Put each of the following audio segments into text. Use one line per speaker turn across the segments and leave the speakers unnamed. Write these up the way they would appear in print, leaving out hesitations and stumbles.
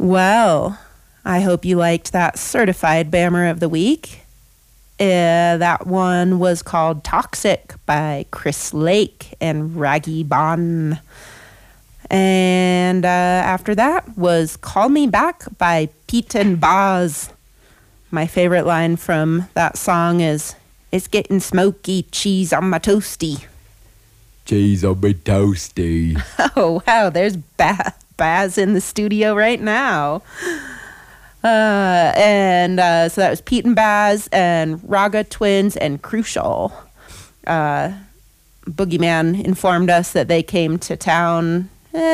Well, I hope you liked that certified Bammer of the Week. That one was called Toxic by Chris Lake and Raggy Bon. And after that was Call Me Back by Pete and Boz. My favorite line from that song is, "It's getting smoky, cheese on my toasty."
Cheese on my toasty.
Oh, wow, there's Baz in the studio right now. So that was Pete and Baz and Raga Twins and Crucial. Boogeyman informed us that they came to town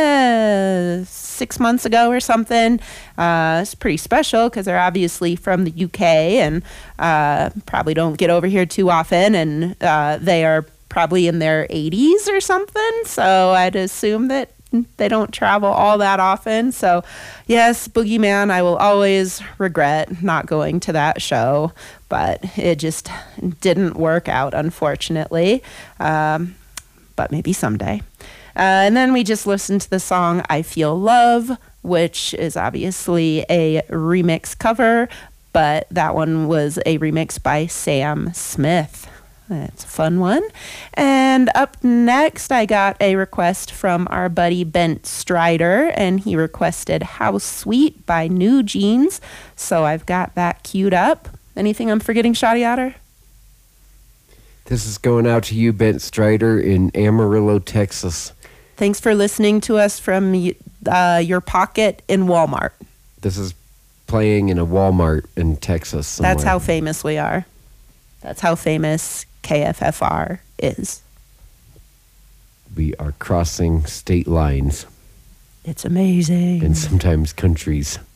6 months ago or something. It's pretty special because they're obviously from the UK and probably don't get over here too often, and they are probably in their 80s or something, so I'd assume that they don't travel all that often. So yes, Boogeyman, I will always regret not going to that show, but it just didn't work out, unfortunately. But maybe someday. And then we just listened to the song I Feel Love, which is obviously a remix cover, but that one was a remix by Sam Smith. It's a fun one. And up next, I got a request from our buddy Bent Strider, and he requested How Sweet by New Jeans. So I've got that queued up. Anything I'm forgetting, Shoddy Otter?
This is going out to you, Bent Strider, in Amarillo, Texas.
Thanks for listening to us from your pocket in Walmart.
This is playing in a Walmart in Texas somewhere.
That's how famous we are. That's how famous KFFR is.
We are crossing state lines.
It's amazing.
And sometimes countries.